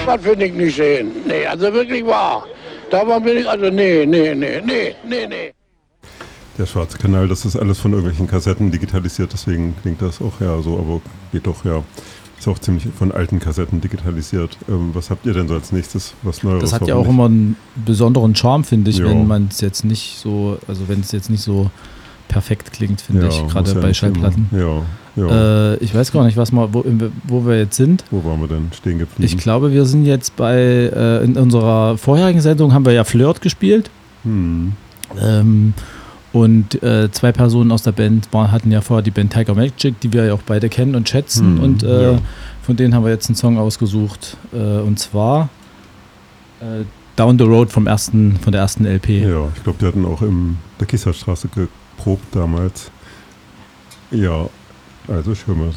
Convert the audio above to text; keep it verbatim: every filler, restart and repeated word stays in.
Das finde ich nicht schön. Nee, also wirklich wahr. Da war bin ich, also nee, nee, nee, nee, nee, nee. Der Schwarze Kanal, das ist alles von irgendwelchen Kassetten digitalisiert, deswegen klingt das auch ja so, aber geht doch, ja. Ist auch ziemlich von alten Kassetten digitalisiert. Ähm, was habt ihr denn so als nächstes? Was Neueres? Das hat ja auch immer einen besonderen Charme, finde ich, ja. wenn man es jetzt nicht so, also wenn es jetzt nicht so perfekt klingt, finde ja, ich, gerade ja bei Schallplatten. Ja, ja. Äh, ich weiß gar nicht, was wir, wo, wo wir jetzt sind. Wo waren wir denn stehen geblieben? Ich glaube, wir sind jetzt bei, äh, in unserer vorherigen Sendung haben wir ja Flirt gespielt. Hm. Ähm, Und äh, zwei Personen aus der Band waren, hatten ja vorher die Band Tiger Magic, die wir ja auch beide kennen und schätzen. Hm, und äh, ja. von denen haben wir jetzt einen Song ausgesucht. Äh, und zwar äh, Down the Road vom ersten, von der ersten L P. Ja, ich glaube, die hatten auch in der Kieserstraße geprobt damals. Ja, also ich höre mal